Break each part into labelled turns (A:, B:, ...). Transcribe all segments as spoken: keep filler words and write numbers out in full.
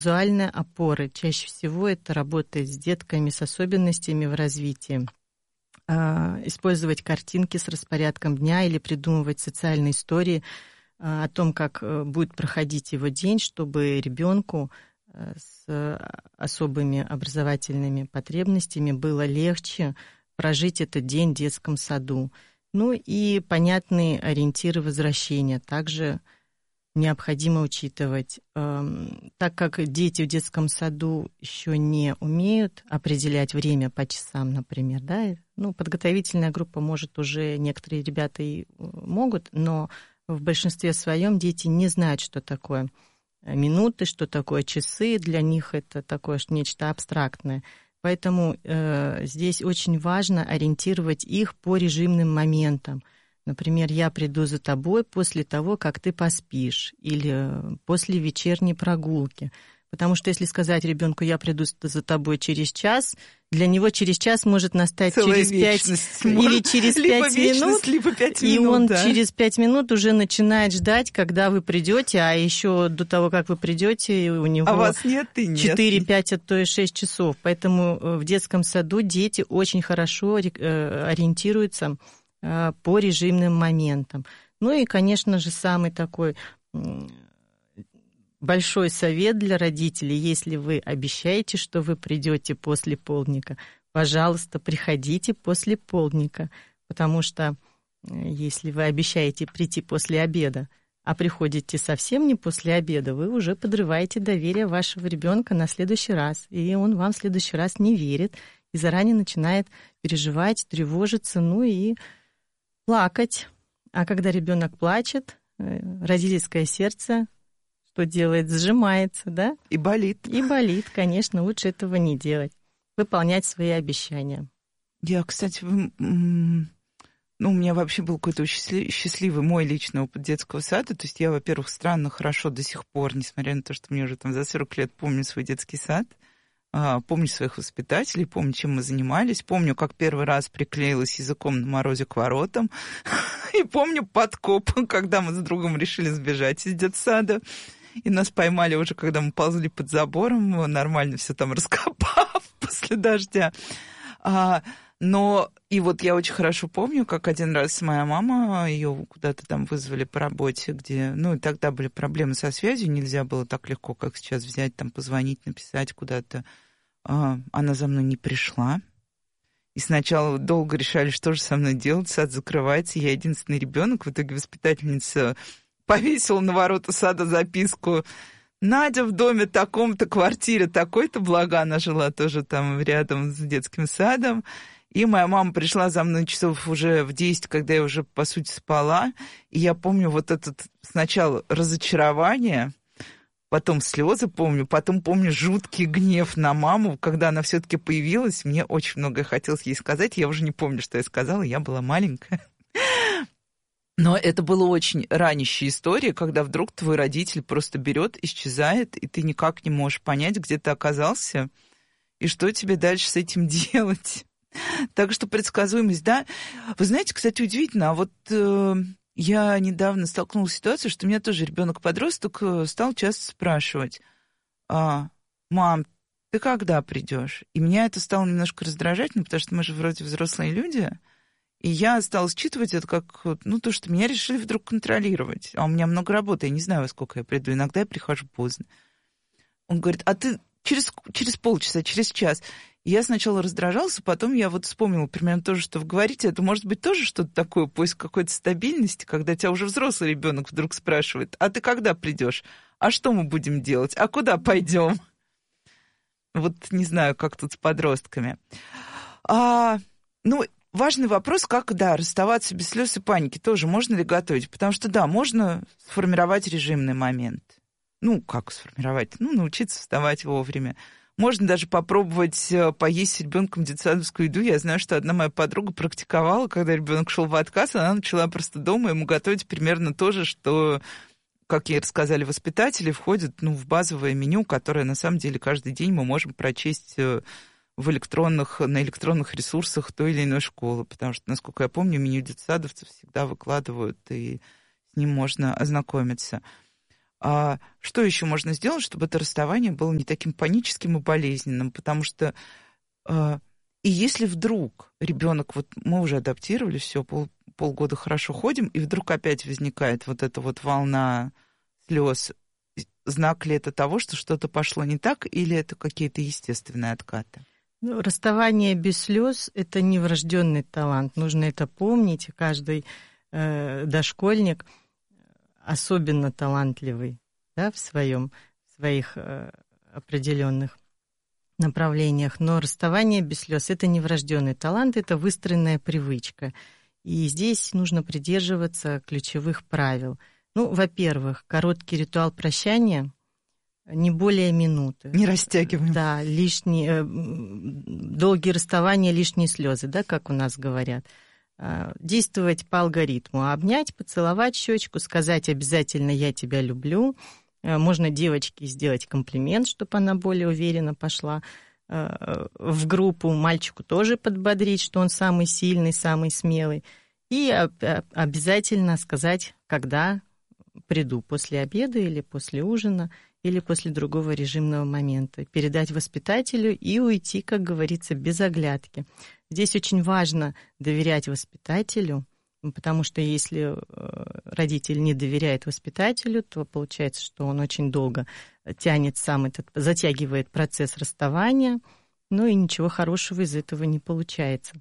A: Визуальная опора. Чаще всего это работает с детками с особенностями в развитии. Использовать картинки с распорядком дня или придумывать социальные истории о том, как будет проходить его день, чтобы ребенку с особыми образовательными потребностями было легче прожить этот день в детском саду. Ну и понятные ориентиры возвращения также необходимо учитывать. Так как дети в детском саду еще не умеют определять время по часам, например, да, ну, подготовительная группа, может, уже некоторые ребята и могут, но в большинстве своем дети не знают, что такое минуты, что такое часы. Для них это такое нечто абстрактное. Поэтому э, здесь очень важно ориентировать их по режимным моментам. Например, я приду за тобой после того, как ты поспишь, или после вечерней прогулки. Потому что если сказать ребенку, я приду за тобой через час, для него через час может настать
B: целая
A: через пять или через
B: либо
A: пять
B: вечность,
A: минут,
B: либо пять
A: и
B: минут,
A: он
B: да.
A: через пять минут уже начинает ждать, когда вы придете, а еще до того, как вы придете, у него
B: а вас нет и нет.
A: четыре-пять, а то и шесть часов. Поэтому в детском саду дети очень хорошо ориентируются по режимным моментам. Ну и, конечно же, самый такой большой совет для родителей: если вы обещаете, что вы придете после полдника, пожалуйста, приходите после полдника, потому что если вы обещаете прийти после обеда, а приходите совсем не после обеда, вы уже подрываете доверие вашего ребенка на следующий раз, и он вам в следующий раз не верит и заранее начинает переживать, тревожиться, ну и плакать. А когда ребенок плачет, родительское сердце что делает? Сжимается, да?
B: И болит.
A: И болит, конечно, лучше этого не делать. Выполнять свои обещания.
B: Я, кстати, ну, у меня вообще был какой-то очень счастливый мой личный опыт детского сада. То есть я, во-первых, странно хорошо до сих пор, несмотря на то, что мне уже там за сорок лет, помню свой детский сад, помню своих воспитателей, помню, чем мы занимались, помню, как первый раз приклеилась языком на морозе к воротам, и помню подкоп, когда мы с другом решили сбежать из детсада, и нас поймали уже, когда мы ползли под забором, нормально все там раскопав после дождя. А, но и вот я очень хорошо помню, как один раз моя мама, ее куда-то там вызвали по работе, где, ну, и тогда были проблемы со связью, нельзя было так легко, как сейчас, взять, там, позвонить, написать куда-то. А, она за мной не пришла. И сначала долго решали, что же со мной делать, сад закрывается, я единственный ребенок. В итоге воспитательница повесила на ворота сада записку: Надя в доме таком-то, квартире такой-то, благо она жила тоже там рядом с детским садом. И моя мама пришла за мной часов уже в десять, когда я уже, по сути, спала. И я помню вот этот сначала разочарование, потом слезы помню, потом помню жуткий гнев на маму, когда она все-таки появилась. Мне очень многое хотелось ей сказать. Я уже не помню, что я сказала, я была маленькая. Но это была очень ранящая история, когда вдруг твой родитель просто берет, исчезает, и ты никак не можешь понять, где ты оказался, и что тебе дальше с этим делать. Так что предсказуемость, да. Вы знаете, кстати, удивительно, а вот э, я недавно столкнулась с ситуацией, что у меня тоже ребенок-подросток стал часто спрашивать: а, мам, ты когда придешь? И меня это стало немножко раздражать, ну, потому что мы же вроде взрослые люди. И я стала считывать это как, ну, то, что меня решили вдруг контролировать. А у меня много работы, я не знаю, во сколько я приду. Иногда я прихожу поздно. Он говорит: а ты через, через полчаса, через час. И я сначала раздражался, потом я вот вспомнила примерно то же, что вы говорите. Это может быть тоже что-то такое, поиск какой-то стабильности, когда тебя уже взрослый ребенок вдруг спрашивает: а ты когда придешь? А что мы будем делать? А куда пойдем? Вот не знаю, как тут с подростками. А, ну, важный вопрос, как, да, расставаться без слез и паники. Тоже можно ли готовить? Потому что, да, можно сформировать режимный момент. Ну, как сформировать? Ну, научиться вставать вовремя. Можно даже попробовать поесть с ребенком детсадовскую еду. Я знаю, что одна моя подруга практиковала, когда ребенок шел в отказ, она начала просто дома ему готовить примерно то же, что, как ей рассказали воспитатели, входит, ну, в базовое меню, которое на самом деле каждый день мы можем прочесть в электронных, на электронных ресурсах той или иной школы. Потому что, насколько я помню, меню детсадовцев всегда выкладывают, и с ним можно ознакомиться. А что еще можно сделать, чтобы это расставание было не таким паническим и болезненным? Потому что э, и если вдруг ребенок, вот мы уже адаптировались, все, пол, полгода хорошо ходим, и вдруг опять возникает вот эта вот волна слез, знак ли это того, что что-то пошло не так, или это какие-то естественные откаты?
A: Ну, расставание без слез – это не врожденный талант. Нужно это помнить. Каждый э, дошкольник особенно талантливый, да, в своем, в своих э, определенных направлениях. Но расставание без слез – это не врожденный талант, это выстроенная привычка. И здесь нужно придерживаться ключевых правил. Ну, во-первых, короткий ритуал прощания – не более минуты.
B: Не растягиваем.
A: Да, лишние, долгие расставания, лишние слезы, да, как у нас говорят. Действовать по алгоритму. Обнять, поцеловать щечку, сказать обязательно «я тебя люблю». Можно девочке сделать комплимент, чтобы она более уверенно пошла в группу. Мальчику тоже подбодрить, что он самый сильный, самый смелый. И обязательно сказать, когда приду, после обеда или после ужина, или после другого режимного момента. Передать воспитателю и уйти, как говорится, без оглядки. Здесь очень важно доверять воспитателю, потому что если родитель не доверяет воспитателю, то получается, что он очень долго тянет сам этот, затягивает процесс расставания, ну и ничего хорошего из этого не получается.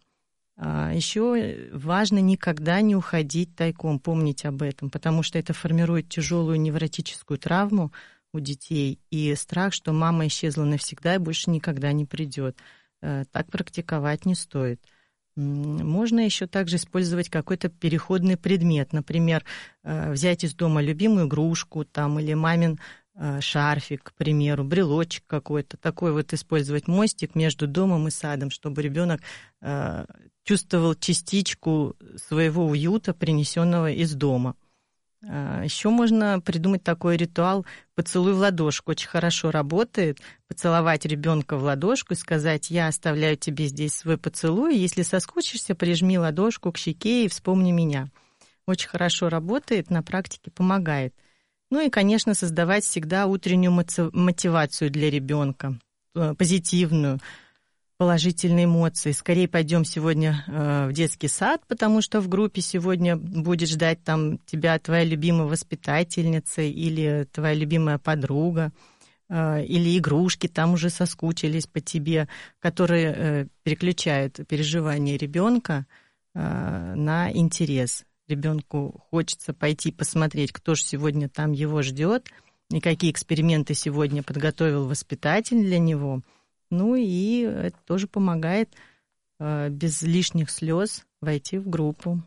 A: Еще важно никогда не уходить тайком, помнить об этом, потому что это формирует тяжелую невротическую травму у детей и страх, что мама исчезла навсегда и больше никогда не придет. Так практиковать не стоит. Можно еще также использовать какой-то переходный предмет, например, взять из дома любимую игрушку там, или мамин шарфик, к примеру, брелочек какой-то, такой вот использовать мостик между домом и садом, чтобы ребенок чувствовал частичку своего уюта, принесенного из дома. Еще можно придумать такой ритуал «поцелуй в ладошку». Очень хорошо работает. Поцеловать ребенка в ладошку и сказать «я оставляю тебе здесь свой поцелуй, если соскучишься, прижми ладошку к щеке и вспомни меня». Очень хорошо работает, на практике помогает. Ну и, конечно, создавать всегда утреннюю мотивацию для ребенка, позитивную, положительные эмоции. Скорее пойдем сегодня э, в детский сад, потому что в группе сегодня будет ждать там тебя твоя любимая воспитательница или твоя любимая подруга, э, или игрушки там уже соскучились по тебе, которые э, переключают переживания ребенка э, на интерес. Ребенку хочется пойти посмотреть, кто же сегодня там его ждет, и какие эксперименты сегодня подготовил воспитатель для него. Ну и это тоже помогает э, без лишних слез войти в группу.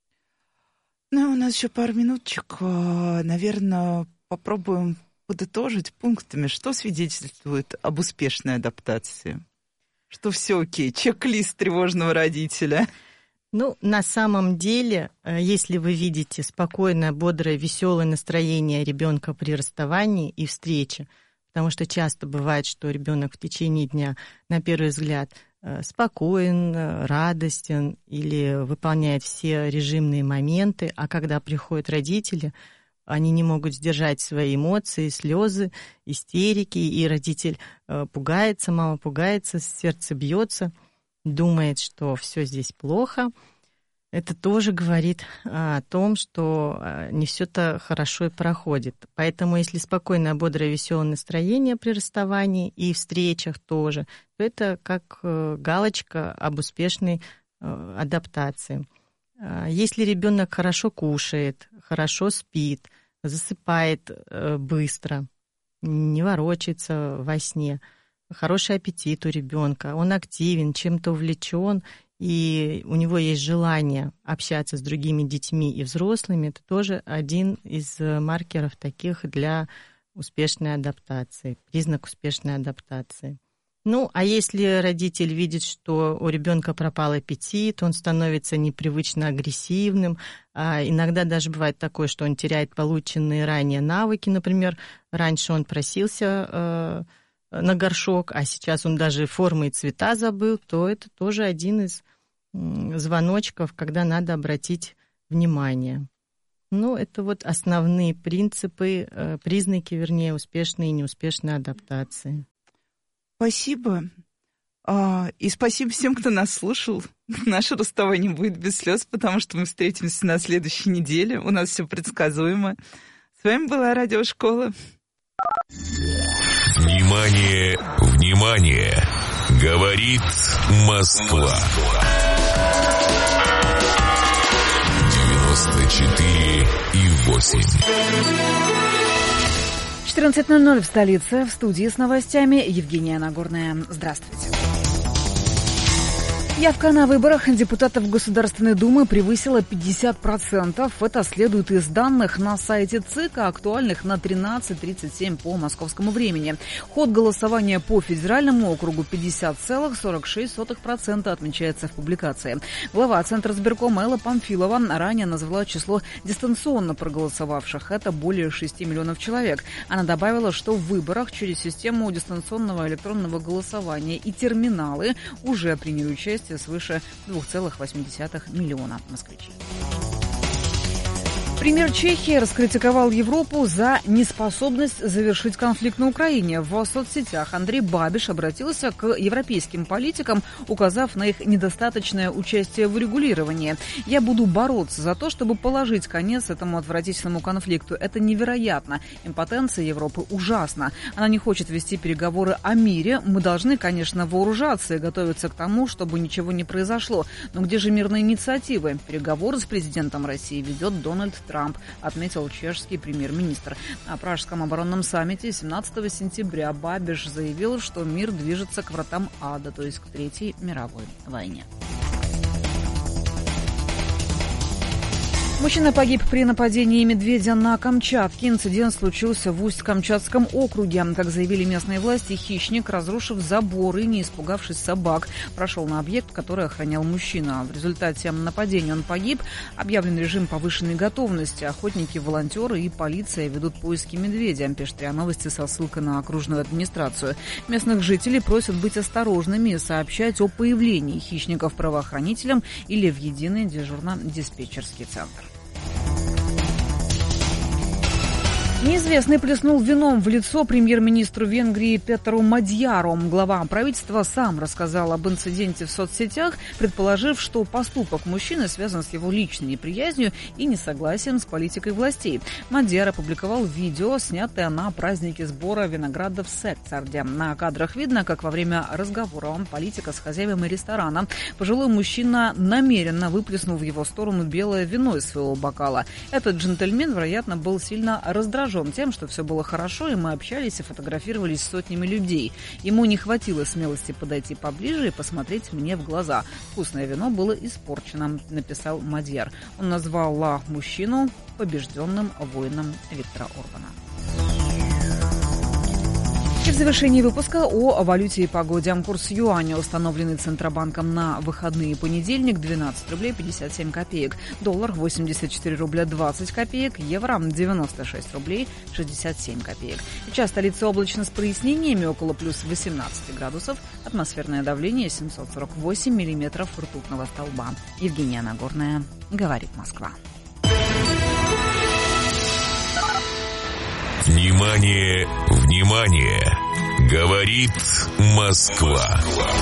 B: Ну, у нас еще пару минуточек. Наверное, попробуем подытожить пунктами, что свидетельствует об успешной адаптации. Что все окей, чек-лист тревожного родителя.
A: Ну, на самом деле, если вы видите спокойное, бодрое, веселое настроение ребенка при расставании и встрече, потому что часто бывает, что ребенок в течение дня, на первый взгляд, спокоен, радостен или выполняет все режимные моменты, а когда приходят родители, они не могут сдержать свои эмоции, слезы, истерики, и родитель пугается, мама пугается, сердце бьется, думает, что все здесь плохо. Это тоже говорит о том, что не все-то хорошо и проходит. Поэтому, если спокойное, бодрое, веселое настроение при расставании и встречах тоже, то это как галочка об успешной адаптации. Если ребенок хорошо кушает, хорошо спит, засыпает быстро, не ворочается во сне, хороший аппетит у ребенка, он активен, чем-то увлечен, и у него есть желание общаться с другими детьми и взрослыми, это тоже один из маркеров таких для успешной адаптации, признак успешной адаптации. Ну, а если родитель видит, что у ребенка пропал аппетит, он становится непривычно агрессивным, а иногда даже бывает такое, что он теряет полученные ранее навыки, например, раньше он просился э, на горшок, а сейчас он даже формы и цвета забыл, то это тоже один из звоночков, когда надо обратить внимание. Ну, это вот основные принципы, признаки, вернее, успешной и неуспешной адаптации.
B: Спасибо. И спасибо всем, кто нас слушал. Наше расставание будет без слез, потому что мы встретимся на следующей неделе. У нас все предсказуемо. С вами была Радиошкола.
C: Внимание, внимание! Говорит Москва. девяносто четыре и восемь.
D: четырнадцать ноль ноль в столице. В студии с новостями Евгения Нагорная. Здравствуйте. Явка на выборах депутатов Государственной Думы превысила пятьдесят процентов. Это следует из данных на сайте ЦИК, актуальных на тринадцать тридцать семь по московскому времени. Ход голосования по федеральному округу пятьдесят целых сорок шесть сотых процента отмечается в публикации. Глава Центра избиркома Элла Памфилова ранее назвала число дистанционно проголосовавших. Это более шести миллионов человек. Она добавила, что в выборах через систему дистанционного электронного голосования и терминалы уже приняли участие свыше двух целых восьми десятых миллиона москвичей. Премьер Чехии раскритиковал Европу за неспособность завершить конфликт на Украине. В соцсетях Андрей Бабиш обратился к европейским политикам, указав на их недостаточное участие в урегулировании. «Я буду бороться за то, чтобы положить конец этому отвратительному конфликту. Это невероятно. Импотенция Европы ужасна. Она не хочет вести переговоры о мире. Мы должны, конечно, вооружаться и готовиться к тому, чтобы ничего не произошло. Но где же мирные инициативы? Переговоры с президентом России ведет Дональд Трамп», отметил чешский премьер-министр. На Пражском оборонном саммите семнадцатого сентября Бабиш заявил, что мир движется к вратам ада, то есть к Третьей мировой войне. Мужчина погиб при нападении медведя на Камчатке. Инцидент случился в Усть-Камчатском округе. Как заявили местные власти, хищник, разрушив забор и не испугавшись собак, прошел на объект, который охранял мужчина. В результате нападения он погиб. Объявлен режим повышенной готовности. Охотники, волонтеры и полиция ведут поиски медведя, пишет РИА Новости со ссылкой на окружную администрацию. Местных жителей просят быть осторожными и сообщать о появлении хищников правоохранителям или в единый дежурно-диспетчерский центр. Неизвестный плеснул вином в лицо премьер-министру Венгрии Петеру Мадьяру. Глава правительства сам рассказал об инциденте в соцсетях, предположив, что поступок мужчины связан с его личной неприязнью и несогласием с политикой властей. Мадьяр опубликовал видео, снятое на празднике сбора винограда в Секцарде. На кадрах видно, как во время разговора политика с хозяевами ресторана пожилой мужчина намеренно выплеснул в его сторону белое вино из своего бокала. Этот джентльмен, вероятно, был сильно раздражен тем, что все было хорошо, и мы общались и фотографировались с сотнями людей. Ему не хватило смелости подойти поближе и посмотреть мне в глаза. Вкусное вино было испорчено, написал Мадьяр. Он назвал мужчину побежденным воином Виктора Орбана. И в завершении выпуска о валюте и погоде. Курс юаня, установленный Центробанком на выходные понедельник, двенадцать рублей пятьдесят семь копеек. Доллар восемьдесят четыре рубля двадцать копеек. Евро девяносто шесть рублей шестьдесят семь копеек. Сейчас столица облачно с прояснениями, около плюс восемнадцать градусов. Атмосферное давление семьсот сорок восемь миллиметров ртутного столба. Евгения Нагорная, говорит Москва.
C: Внимание, внимание! Говорит Москва.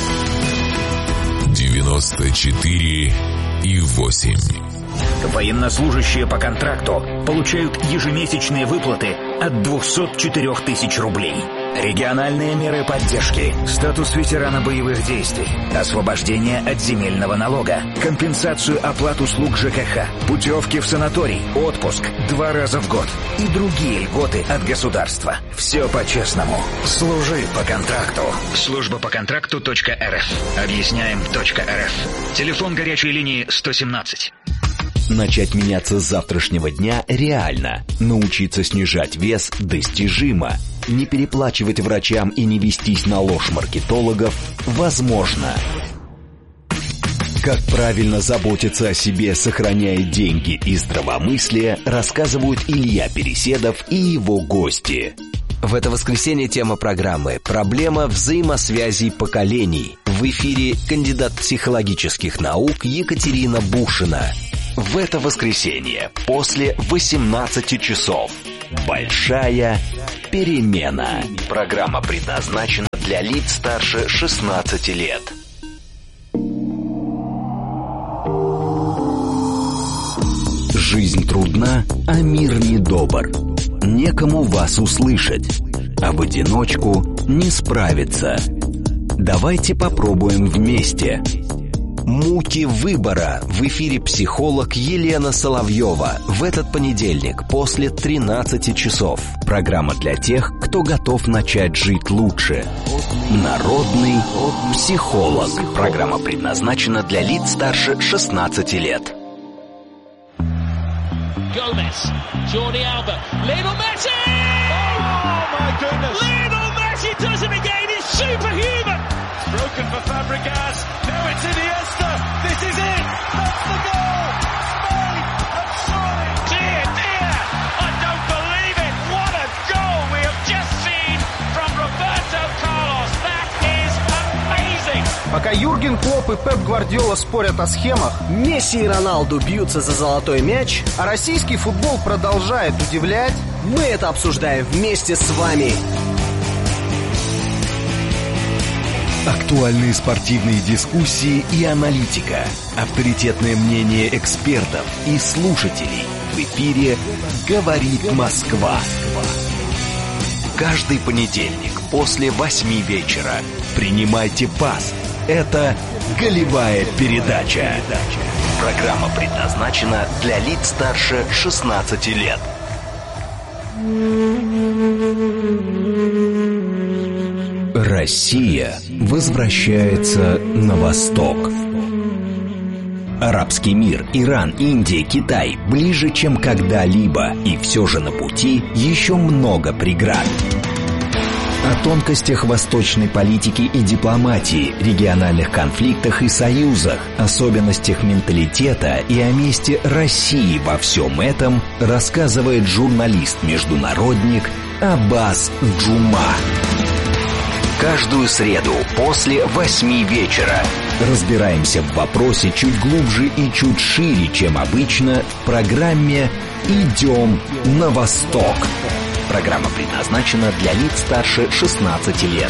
C: девяносто четыре и восемь.
E: Военнослужащие по контракту получают ежемесячные выплаты от двухсот четырёх тысяч рублей. Региональные меры поддержки, статус ветерана боевых действий, освобождение от земельного налога, компенсацию оплат услуг ЖКХ, путевки в санаторий, отпуск два раза в год и другие льготы от государства. Все по-честному. Служи по контракту. Служба по контракту .рф. Объясняем .рф. Телефон горячей линии сто семнадцать.
F: Начать меняться с завтрашнего дня реально. Научиться снижать вес достижимо. Не переплачивать врачам и не вестись на ложь маркетологов возможно. Как правильно заботиться о себе, сохраняя деньги и здравомыслие, рассказывают Илья Переседов и его гости.
G: В это воскресенье тема программы «Проблема взаимосвязей поколений». В эфире кандидат психологических наук Екатерина Бушина.
F: В это воскресенье после восемнадцати часов «Большая перемена». Программа предназначена для лиц старше шестнадцати лет. Жизнь трудна, а мир недобр. Некому вас услышать, а в одиночку не справиться. Давайте попробуем вместе. «Муки выбора». В эфире психолог Елена Соловьева. В этот понедельник после тринадцати часов. Программа для тех, кто готов начать жить лучше. Народный психолог. Программа предназначена для лиц старше шестнадцати лет.
H: Gomez, Jordi Alba, Lionel Messi! Oh my goodness! Lionel Messi does it again, he's superhuman! Broken for Fabregas, now it's Iniesta, this is it, that's the goal! Made and surely! Dear, dear, I don't believe it, what a goal we have just seen from Roberto Carlos, that is amazing!
I: Пока Юрген Клопп и Пеп Гвардиола спорят о схемах,
J: Месси и Роналду бьются за золотой мяч,
I: а российский футбол продолжает удивлять,
J: мы это обсуждаем вместе с вами.
F: Актуальные спортивные дискуссии и аналитика. Авторитетное мнение экспертов и слушателей. В эфире «Говорит Москва». Каждый понедельник после восьми вечера принимайте пас. Это «Голевая передача». Программа предназначена для лиц старше шестнадцати лет. Россия возвращается на восток. Арабский мир, Иран, Индия, Китай ближе, чем когда-либо, и все же на пути еще много преград. О тонкостях восточной политики и дипломатии, региональных конфликтах и союзах, особенностях менталитета и о месте России во всем этом рассказывает журналист-международник Аббас Джума. Каждую среду после восьми вечера разбираемся в вопросе чуть глубже и чуть шире, чем обычно, в программе «Идем на восток». Программа предназначена для лиц старше шестнадцати лет.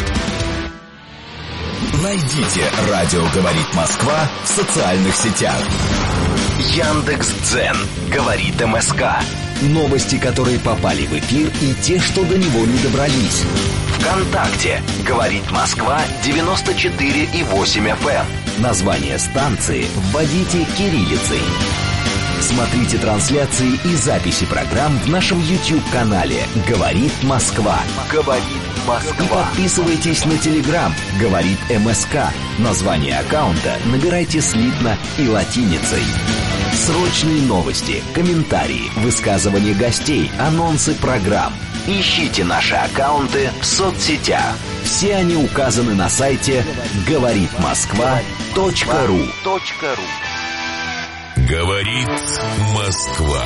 F: Найдите «Радио говорит Москва» в социальных сетях. Яндекс.Дзен, говорит МСК. Новости, которые попали в эфир, и те, что до него не добрались. ВКонтакте «Говорит Москва» девяносто четыре и восемь эф эм. Название станции вводите кириллицей. Смотрите трансляции и записи программ в нашем YouTube-канале «Говорит Москва». «Говорит Москва». И подписывайтесь на Telegram «Говорит МСК». Название аккаунта набирайте слитно и латиницей. Срочные новости, комментарии, высказывания гостей, анонсы программ. Ищите наши аккаунты в соцсетях. Все они указаны на сайте говорит москва точка ру.
C: Говорит Москва.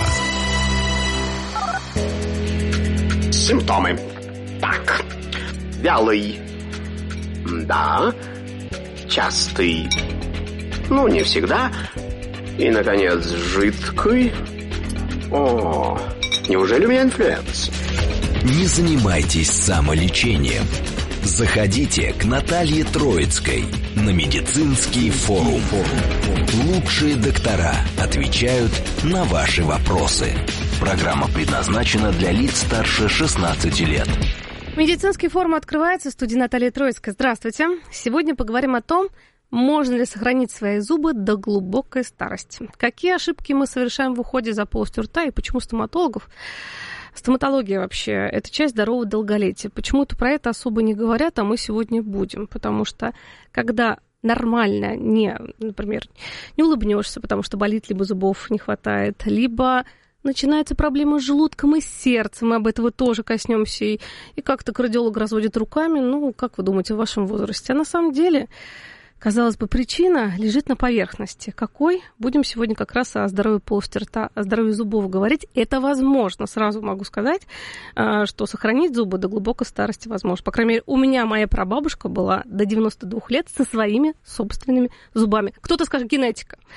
K: Симптомы. Так. Вялый. Да. Частый. Ну, не всегда. И, наконец, жидкий. О, неужели у меня инфлюенс?
F: Не занимайтесь самолечением. Заходите к Наталье Троицкой на медицинский форум. Лучшие доктора отвечают на ваши вопросы. Программа предназначена для лиц старше шестнадцати лет.
L: Медицинский форум открывается. В студии Наталья Троицкая. Здравствуйте. Сегодня поговорим о том, можно ли сохранить свои зубы до глубокой старости. Какие ошибки мы совершаем в уходе за полостью рта и почему стоматологов... Стоматология вообще – это часть здорового долголетия. Почему-то про это особо не говорят, а мы сегодня будем. Потому что когда нормально, не, например, не улыбнешься, потому что болит, либо зубов не хватает, либо начинаются проблемы с желудком и сердцем, мы об этом тоже коснемся, и, и как-то кардиолог разводит руками, ну, как вы думаете, в вашем возрасте? А на самом деле... Казалось бы, причина лежит на поверхности. Какой? Будем сегодня как раз о здоровье полости рта, о здоровье зубов говорить. Это возможно. Сразу могу сказать, что сохранить зубы до глубокой старости возможно. По крайней мере, у меня моя прабабушка была до девяноста двух лет со своими собственными зубами. Кто-то скажет генетика.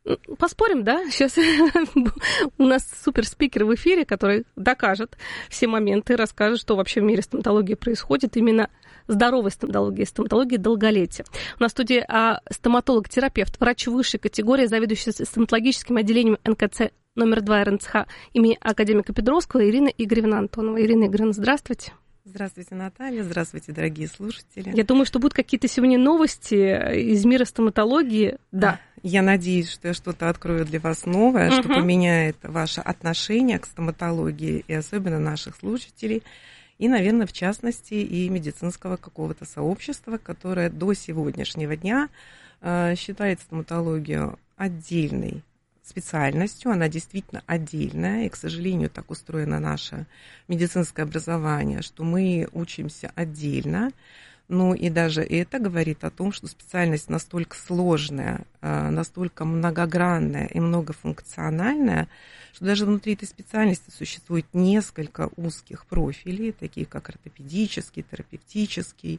L: Поспорим, да? Сейчас у нас суперспикер в эфире, который докажет все моменты, расскажет, что вообще в мире стоматологии происходит, именно здоровой стоматологии, стоматологии долголетия. У нас в студии а, стоматолог-терапевт, врач высшей категории, заведующий стоматологическим отделением эн ка цэ номер два эр эн цэ ха имени академика Петровского Ирина Игоревна Антонова. Ирина Игоревна, здравствуйте.
M: Здравствуйте, Наталья. Здравствуйте, дорогие слушатели.
L: Я думаю, что будут какие-то сегодня новости из мира стоматологии. Да.
M: Я надеюсь, что я что-то открою для вас новое, угу. что поменяет ваше отношение к стоматологии и особенно наших слушателей. И, наверное, в частности, и медицинского какого-то сообщества, которое до сегодняшнего дня э, считает стоматологию отдельной специальностью, она действительно отдельная, и, к сожалению, так устроено наше медицинское образование, что мы учимся отдельно. Ну и даже это говорит о том, что специальность настолько сложная, настолько многогранная и многофункциональная, что даже внутри этой специальности существует несколько узких профилей, такие как ортопедический, терапевтический,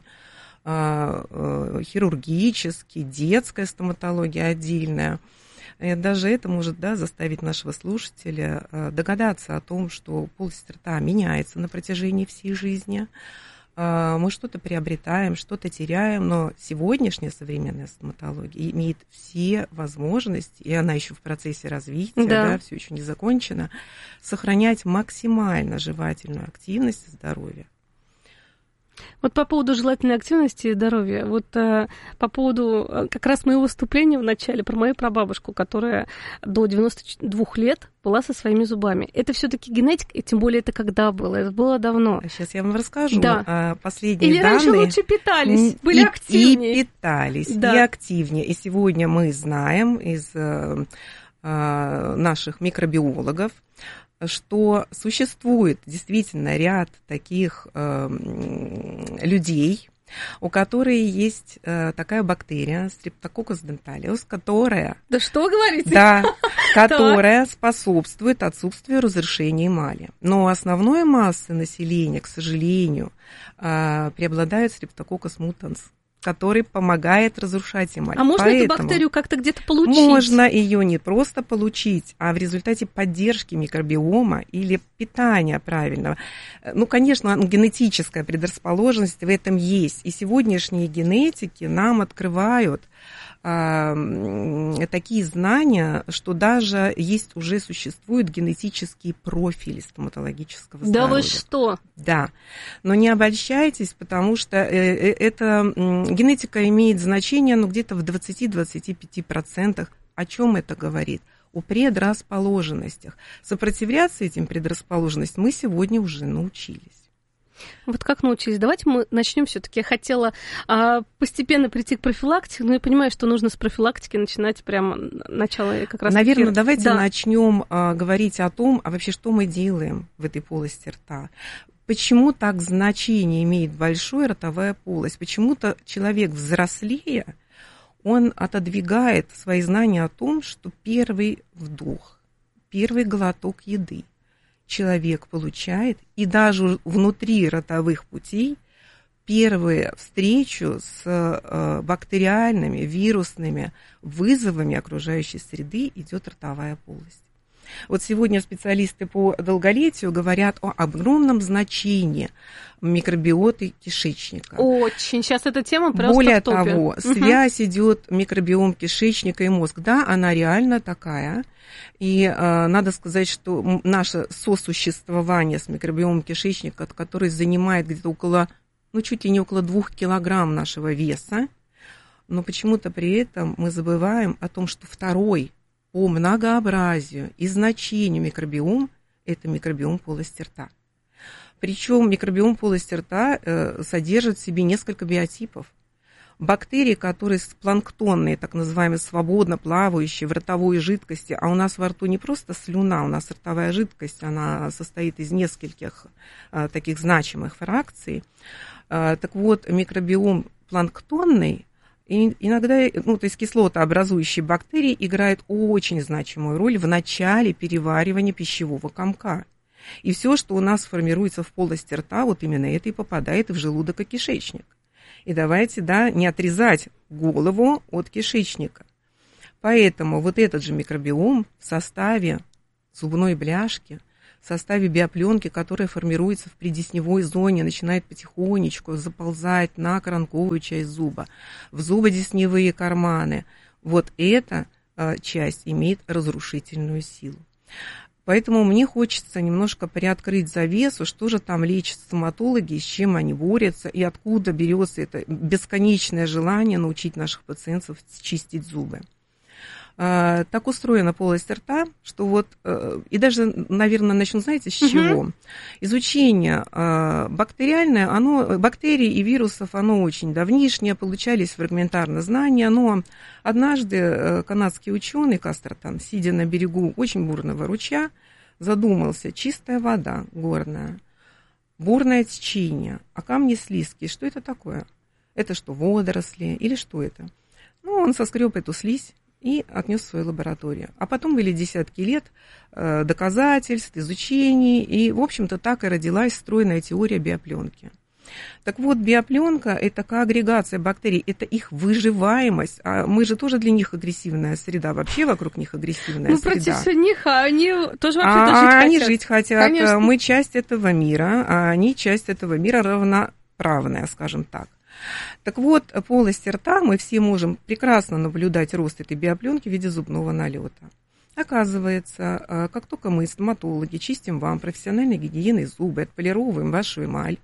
M: хирургический, детская стоматология отдельная. И даже это может, да, заставить нашего слушателя догадаться о том, что полость рта меняется на протяжении всей жизни. Мы что-то приобретаем, что-то теряем, но сегодняшняя современная стоматология имеет все возможности, и она еще в процессе развития, да. Да, все еще не закончена, сохранять максимально жевательную активность и здоровье.
L: Вот по поводу желательной активности и здоровья, вот э, по поводу э, как раз моего выступления в начале про мою прабабушку, которая до девяноста двух лет была со своими зубами. Это все-таки генетика, и тем более это когда было? Это было давно.
M: Сейчас я вам расскажу.
L: Да.
M: Последние
L: Или
M: данные.
L: Или раньше лучше питались, были
M: и,
L: активнее.
M: И питались,
L: да.
M: и активнее. И сегодня мы знаем из э, э, наших микробиологов, что существует действительно ряд таких э, людей, у которых есть э, такая бактерия Streptococcus dentalis, которая...
L: Да что вы говорите?
M: Да, которая способствует отсутствию разрушения эмали. Но у основной массы населения, к сожалению, э, преобладает Streptococcus mutans, который помогает разрушать эмаль.
L: А можно
M: Поэтому
L: эту бактерию как-то где-то получить?
M: Можно ее не просто получить, а в результате поддержки микробиома или питания правильного. Ну, конечно, генетическая предрасположенность в этом есть. И сегодняшние генетики нам открывают такие знания, что даже есть, уже существуют генетические профили стоматологического здоровья.
L: Да вы что?
M: Да, но не обольщайтесь, потому что эта генетика имеет значение, ну, где-то в двадцати-двадцати пяти процентах. О чем это говорит? О предрасположенностях. Сопротивляться этим предрасположенностям мы сегодня уже научились.
L: Вот как научились? Давайте мы начнем все-таки. Я хотела а, постепенно прийти к профилактике, но я понимаю, что нужно с профилактики начинать прямо начало как раз.
M: Наверное, давайте
L: да.
M: начнем а, говорить о том, а вообще что мы делаем в этой полости рта. Почему так значение имеет большая ротовая полость? Почему-то человек взрослея, он отодвигает свои знания о том, что первый вдох, первый глоток еды человек получает, и даже внутри ротовых путей первую встречу с бактериальными, вирусными вызовами окружающей среды идет ротовая полость. Вот сегодня специалисты по долголетию говорят о огромном значении микробиоты кишечника.
L: Очень. Сейчас эта тема просто
M: Более
L: в топе.
M: того,
L: угу.
M: связь идет микробиом кишечника и мозг. Да, она реально такая. И э, надо сказать, что наше сосуществование с микробиомом кишечника, который занимает где-то около, ну, чуть ли не около двух килограмм нашего веса, но почему-то при этом мы забываем о том, что второй по многообразию и значению микробиом – это микробиом полости рта. Причем микробиом полости рта э, содержит в себе несколько биотипов. Бактерии, которые планктонные, так называемые, свободно плавающие в ротовой жидкости, а у нас во рту не просто слюна, у нас ротовая жидкость, она состоит из нескольких а, таких значимых фракций. А, так вот, микробиом планктонный, и иногда, ну, то есть кислотообразующие бактерии играют очень значимую роль в начале переваривания пищевого комка. И все, что у нас формируется в полости рта, вот именно это и попадает в желудок и кишечник. И давайте, да, не отрезать голову от кишечника. Поэтому вот этот же микробиом в составе зубной бляшки, в составе биопленки, которая формируется в преддесневой зоне, начинает потихонечку заползать на коронковую часть зуба, в зубодесневые карманы. Вот эта э, часть имеет разрушительную силу. Поэтому мне хочется немножко приоткрыть завесу, что же там лечат стоматологи, с чем они борются, и откуда берется это бесконечное желание научить наших пациентов чистить зубы. Так устроена полость рта, что вот, и даже, наверное, начну, знаете, с чего? Uh-huh. Изучение бактериальное, оно, бактерий и вирусов, оно очень давнишнее, получались фрагментарно знания, но однажды канадский ученый Кастертон, сидя на берегу очень бурного ручья, задумался: чистая вода горная, бурное течение, а камни слизкие, что это такое? Это что, водоросли или что это? Ну, он соскреб эту слизь и отнес в свою лабораторию. А потом были десятки лет э, доказательств, изучений, и, в общем-то, так и родилась стройная теория биопленки. Так вот, биопленка – это коагрегация бактерий, это их выживаемость. А мы же тоже для них агрессивная среда, вообще вокруг них агрессивная
L: ну,
M: среда.
L: Ну, против них, а они тоже вообще-то
M: а,
L: жить хотят.
M: Они жить хотят.
L: Конечно.
M: Мы часть этого мира, а они часть этого мира равноправная, скажем так. Так вот, полость рта мы все можем прекрасно наблюдать рост этой биопленки в виде зубного налета. Оказывается, как только мы, стоматологи, чистим вам профессиональной гигиеной зубы, отполировываем вашу эмаль,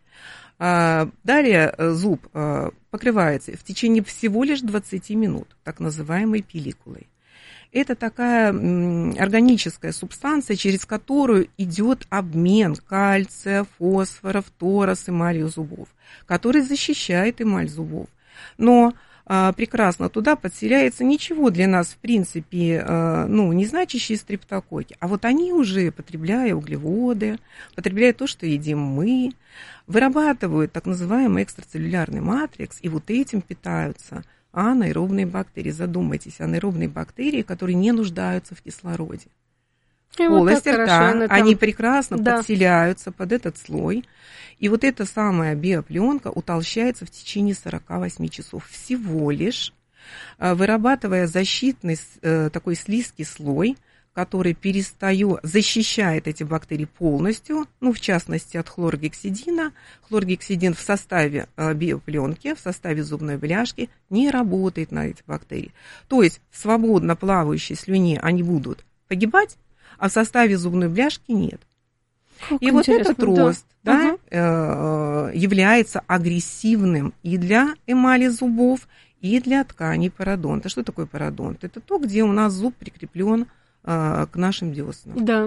M: далее зуб покрывается в течение всего лишь двадцать минут так называемой пелликулой. Это такая органическая субстанция, через которую идет обмен кальция, фосфора, фтора с эмалью зубов, который защищает эмаль зубов. Но а, прекрасно туда подселяется ничего для нас, в принципе, а, ну, не значащие стрептококки. А вот они уже, потребляя углеводы, потребляя то, что едим мы, вырабатывают так называемый экстрацеллюлярный матрикс, и вот этим питаются анаэробные бактерии. Задумайтесь, анаэробные бактерии, которые не нуждаются в кислороде. В полости вот рта они, там... они прекрасно да. подселяются под этот слой. И вот эта самая биопленка утолщается в течение сорок восемь часов всего лишь, вырабатывая защитный такой слизкий слой, который перестает, защищает эти бактерии полностью, ну, в частности, от хлоргексидина. Хлоргексидин в составе биопленки, в составе зубной бляшки не работает на эти бактерии. То есть в свободно плавающей слюне они будут погибать, а в составе зубной бляшки нет. Как и вот этот рост да. Да, ага. является агрессивным и для эмали зубов, и для тканей пародонта. Что такое пародонт? Это то, где у нас зуб прикреплен к нашим деснам.
L: Да.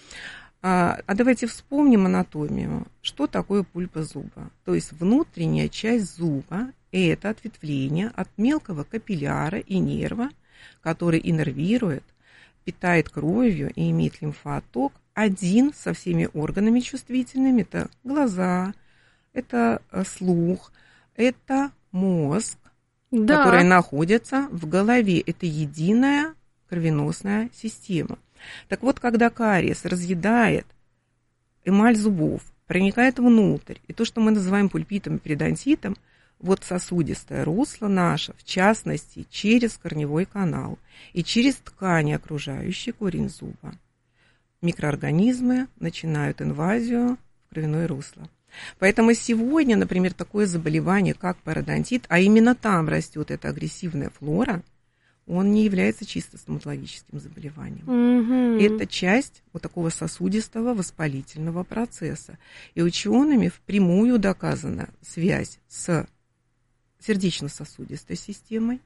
M: А, а давайте вспомним анатомию. Что такое пульпа зуба? То есть внутренняя часть зуба – это ответвление от мелкого капилляра и нерва, который иннервирует, питает кровью и имеет лимфооток один со всеми органами чувствительными. Это глаза, это слух, это мозг, да. который находится в голове. Это единая кровеносная система. Так вот, когда кариес разъедает эмаль зубов, проникает внутрь, и то, что мы называем пульпитом и периодонтитом, вот сосудистое русло наше, в частности, через корневой канал и через ткани, окружающие корень зуба, микроорганизмы начинают инвазию в кровяное русло. Поэтому сегодня, например, такое заболевание, как пародонтит, а именно там растет эта агрессивная флора, он не является чисто стоматологическим заболеванием. Mm-hmm. Это часть вот такого сосудистого воспалительного процесса. И учеными впрямую доказана связь с сердечно-сосудистой системой.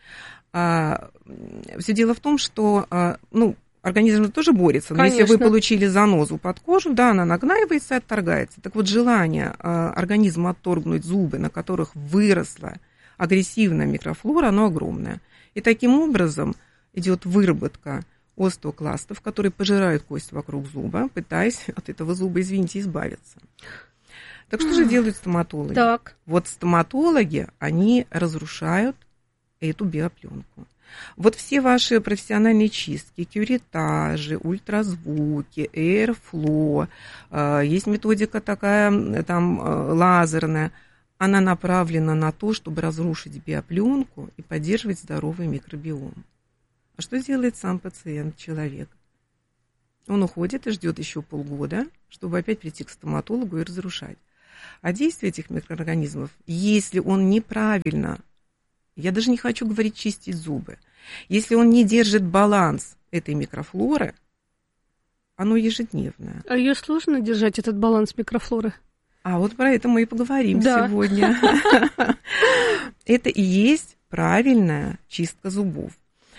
M: А, все дело в том, что а, ну, организм тоже борется. Но если вы получили занозу под кожу, да, она нагнаивается и отторгается. Так вот, желание а, организма отторгнуть зубы, на которых выросла агрессивная микрофлора, оно огромное. И таким образом идет выработка остеокластов, которые пожирают кость вокруг зуба, пытаясь от этого зуба, извините, избавиться. Так что же делают стоматологи?
L: Так.
M: Вот стоматологи, они разрушают эту биопленку. Вот все ваши профессиональные чистки, кюретажи, ультразвуки, Airflow, есть методика такая там лазерная, она направлена на то, чтобы разрушить биопленку и поддерживать здоровый микробиом. А что делает сам пациент, человек? Он уходит и ждет еще полгода, чтобы опять прийти к стоматологу и разрушать. А действие этих микроорганизмов, если он неправильно, я даже не хочу говорить чистить зубы, если он не держит баланс этой микрофлоры, оно ежедневное.
L: А ее сложно держать, этот баланс микрофлоры?
M: А вот про это мы и поговорим
L: да.
M: сегодня. Это и есть правильная чистка зубов.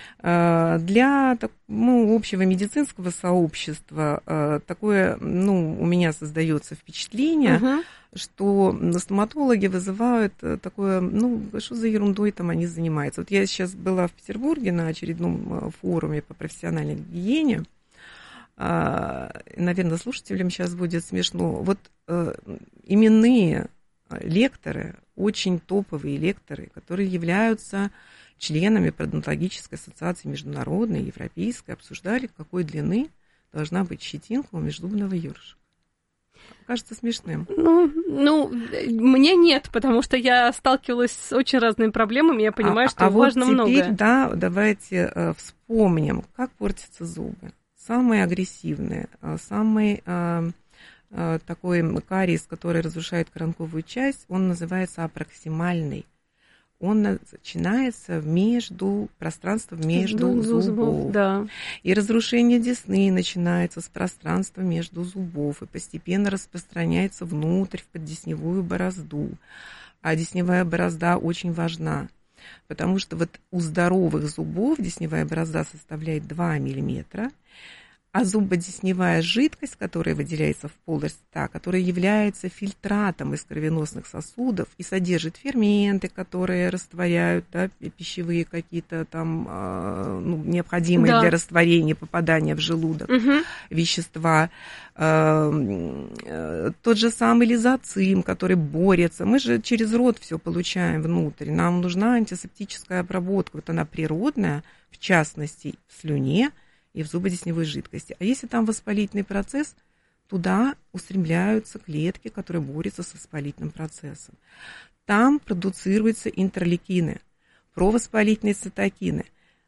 M: Для ну, общего медицинского сообщества такое, ну, у меня создается впечатление, uh-huh. что стоматологи вызывают такое, ну, что за ерундой там они занимаются. Вот я сейчас была в Петербурге на очередном форуме по профессиональной гигиене. Наверное, слушателям сейчас будет смешно. Вот именные лекторы, очень топовые лекторы, которые являются членами пародонтологической ассоциации международной, европейской, обсуждали, какой длины должна быть щетинка у межзубного ёршика. Кажется смешным.
L: Ну, ну, мне нет, потому что я сталкивалась с очень разными проблемами, я понимаю,
M: а,
L: что
M: а
L: важно
M: вот теперь,
L: многое.
M: Да, давайте э, вспомним, как портятся зубы. Самые агрессивные, самый э, э, такой кариес, который разрушает коронковую часть, он называется апроксимальный. Он начинается между пространством между зубов. зубов да. И разрушение десны начинается с пространства между зубов и постепенно распространяется внутрь в поддесневую борозду. А десневая борозда очень важна, потому что вот у здоровых зубов десневая борозда составляет два миллиметра, а зубодесневая жидкость, которая выделяется в полость рта, которая является фильтратом из кровеносных сосудов и содержит ферменты, которые растворяют, да, пищевые какие-то там ну, необходимые да. для растворения, попадания в желудок угу. вещества. Тот же самый лизоцим, который борется. Мы же через рот все получаем внутрь. Нам нужна антисептическая обработка. Вот она природная, в частности, в слюне и в зубодесневой жидкости. А если там воспалительный процесс, туда устремляются клетки, которые борются с воспалительным процессом. Там продуцируются интерлейкины, провоспалительные цитокины.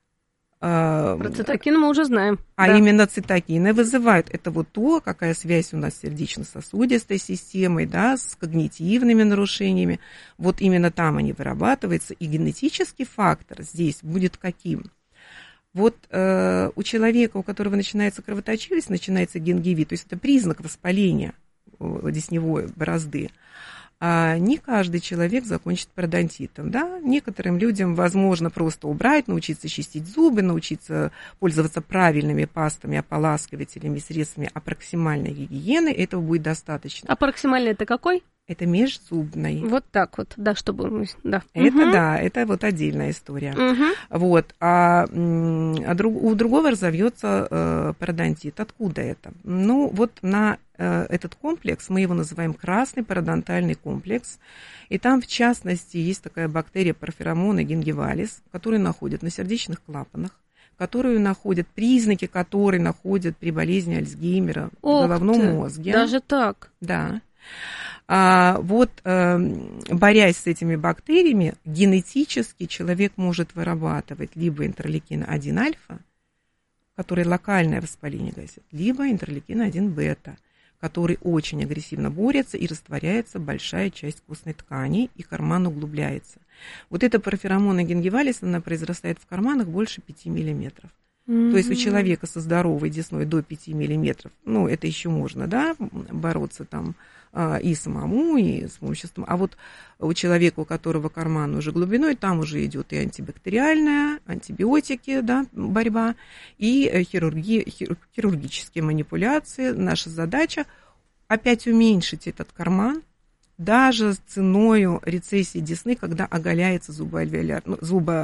L: Про цитокины мы уже знаем.
M: А
L: да.
M: именно цитокины вызывают. Это вот то, какая связь у нас с сердечно-сосудистой системой, да, с когнитивными нарушениями. Вот именно там они вырабатываются. И генетический фактор здесь будет каким? Вот э, у человека, у которого начинается кровоточивость, начинается гингивит, то есть это признак воспаления десневой борозды, а не каждый человек закончит пародонтитом. Да? Некоторым людям возможно просто убрать, научиться чистить зубы, научиться пользоваться правильными пастами, ополаскивателями, средствами апроксимальной гигиены, этого будет достаточно.
L: Апроксимальный это какой?
M: Это межзубный.
L: Вот так вот, да, чтобы... Да.
M: Это,
L: угу.
M: да, это вот отдельная история.
L: Угу.
M: Вот. А, а друг, у другого разовьется э, пародонтит. Откуда это? Ну, вот на э, этот комплекс, мы его называем красный пародонтальный комплекс, и там, в частности, есть такая бактерия Porphyromonas gingivalis, которую находят на сердечных клапанах, которую находят, признаки которой находят при болезни Альцгеймера в головном
L: ты,
M: мозге.
L: Даже так?
M: Да. А, вот, э, борясь с этими бактериями, генетически человек может вырабатывать либо интерлейкин один альфа, который локальное воспаление гасит, либо интерлейкин один бета, который очень агрессивно борется и растворяется большая часть костной ткани, и карман углубляется. Вот эта Porphyromonas gingivalis, она произрастает в карманах больше пяти миллиметров. Mm-hmm. То есть у человека со здоровой десной до пяти миллиметров, ну, это еще можно, да, бороться там а, и самому, и с помощью... А вот у человека, у которого карман уже глубиной, там уже идет и антибактериальная, антибиотики, да, борьба, и хирурги, хирургические манипуляции. Наша задача опять уменьшить этот карман, даже ценою рецессии десны, когда оголяется зубоальвеоляр, ну,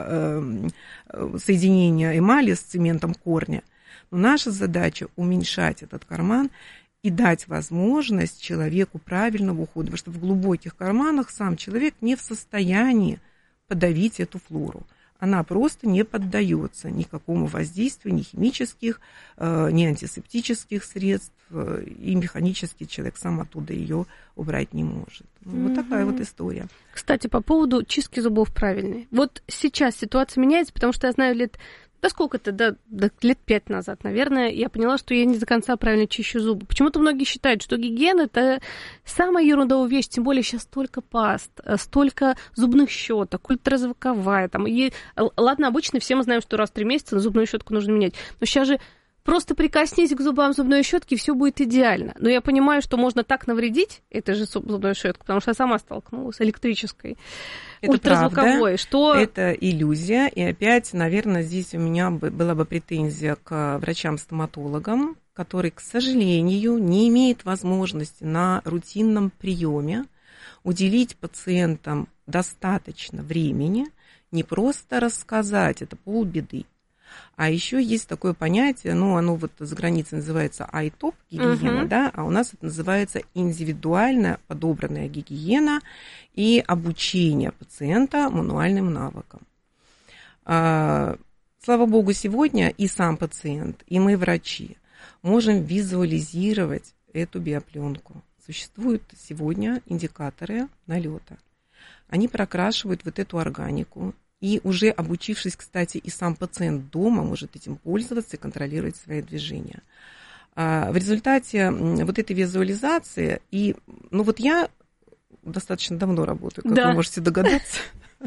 M: зубосоединение эмали с цементом корня. Но наша задача уменьшать этот карман и дать возможность человеку правильного ухода, потому что в глубоких карманах сам человек не в состоянии подавить эту флору. Она просто не поддается никакому воздействию ни химических, ни антисептических средств, и механически человек сам оттуда ее убрать не может. Mm-hmm. Вот такая вот история.
L: Кстати, по поводу чистки зубов правильной. Вот сейчас ситуация меняется, потому что я знаю, лет Да сколько-то, да, да, лет пять назад, наверное, я поняла, что я не до конца правильно чищу зубы. Почему-то многие считают, что гигиена – это самая ерундовая вещь, тем более сейчас столько паст, столько зубных щеток, ультразвуковая. Там, и, ладно, обычно все мы знаем, что раз в три месяца зубную щетку нужно менять, но сейчас же просто прикоснись к зубам зубной щетки, все будет идеально. Но я понимаю, что можно так навредить этой же зубной щеткой, потому что я сама столкнулась с электрической,
M: это
L: ультразвуковой.
M: Правда,
L: что...
M: Это иллюзия. И опять, наверное, здесь у меня была бы претензия к врачам-стоматологам, которые, к сожалению, не имеют возможности на рутинном приеме уделить пациентам достаточно времени, не просто рассказать, это полбеды. А еще есть такое понятие, ну, оно вот за границей называется ай топ гигиена, uh-huh. да, а у нас это называется индивидуально подобранная гигиена и обучение пациента мануальным навыкам. А, слава богу, сегодня и сам пациент, и мы, врачи, можем визуализировать эту биопленку. Существуют сегодня индикаторы налета. Они прокрашивают вот эту органику. И уже обучившись, кстати, и сам пациент дома может этим пользоваться и контролировать свои движения. В результате вот этой визуализации, и, ну вот я достаточно давно работаю, как да. вы можете догадаться,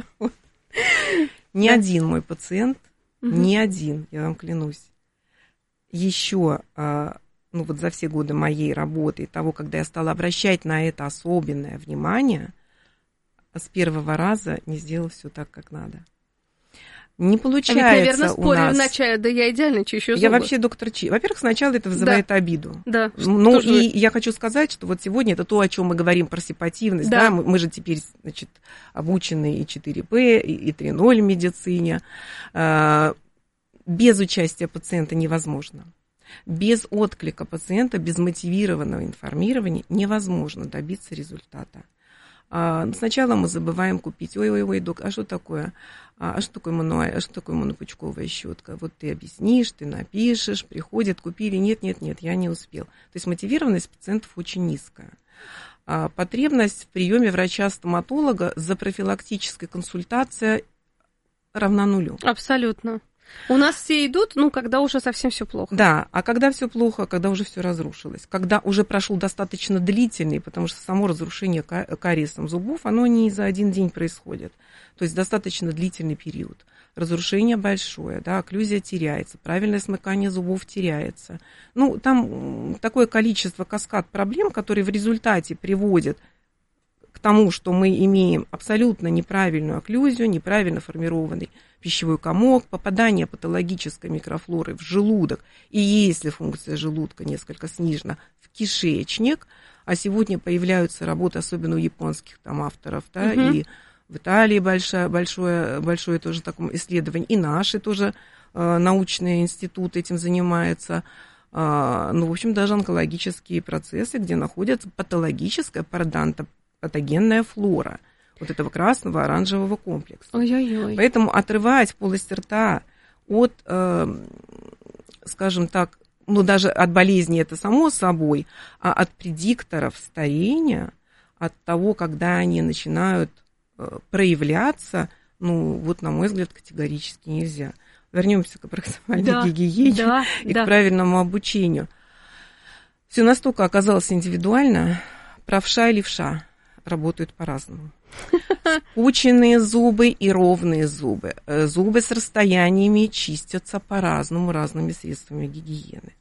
M: ни один мой пациент, ни один, я вам клянусь, еще, ну вот за все годы моей работы, того, когда я стала обращать на это особенное внимание, с первого раза не сделал все так, как надо. Не получается. А ведь, наверное,
L: спорили вначале, да я идеально чищу зубы.
M: Я вообще доктор Чи. Во-первых, сначала это вызывает да. обиду.
L: Да.
M: Ну и вы? Я хочу сказать, что вот сегодня это то, о чем мы говорим про сепативность. Да. Да? Мы, мы же теперь, значит, обучены и четыре пэ, и три ноль в медицине. Без участия пациента невозможно. Без отклика пациента, без мотивированного информирования невозможно добиться результата. Сначала мы забываем купить. Ой-ой-ой, док, а что такое? А что такое мануаль? А что такое монопучковая щетка? Вот ты объяснишь, ты напишешь, приходят, купили. Нет, нет, нет, я не успел. То есть мотивированность пациентов очень низкая. Потребность в приеме врача-стоматолога за профилактической консультацией равна нулю.
L: Абсолютно. У нас все идут, ну, когда уже совсем все плохо.
M: Да, а когда все плохо, когда уже все разрушилось, когда уже прошел достаточно длительный, потому что само разрушение кариесом зубов, оно не за один день происходит. То есть достаточно длительный период. Разрушение большое, да, окклюзия теряется, правильное смыкание зубов теряется. Ну, там такое количество, каскад проблем, которые в результате приводят к тому, что мы имеем абсолютно неправильную окклюзию, неправильно формированный пищевой комок, попадание патологической микрофлоры в желудок, и если функция желудка несколько снижена, в кишечник, а сегодня появляются работы, особенно у японских там авторов, да, угу. и в Италии большое, большое, большое тоже такое исследование, и наши тоже э, научные институты этим занимаются, э, ну, в общем, даже онкологические процессы, где находится патологическая пародонтопатогенная флора вот этого красного оранжевого комплекса.
L: Ой-ой-ой.
M: Поэтому отрывать полость рта от, э, скажем так, ну даже от болезни это само собой, а от предикторов старения, от того, когда они начинают э, проявляться, ну вот на мой взгляд категорически нельзя. Вернемся к профессиональной да, гигиене да, и да. к правильному обучению. Все настолько оказалось индивидуально, правша и левша работают по-разному. Скученные зубы и ровные зубы. Зубы с расстояниями чистятся по-разному, разными средствами гигиены.